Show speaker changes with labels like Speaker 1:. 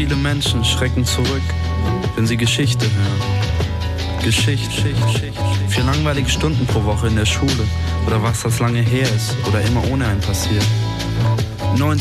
Speaker 1: Viele Menschen schrecken zurück, wenn sie Geschichte hören. Geschichte. 4 langweilige Stunden pro Woche in der Schule. Oder was das lange her ist oder immer ohne einen passiert.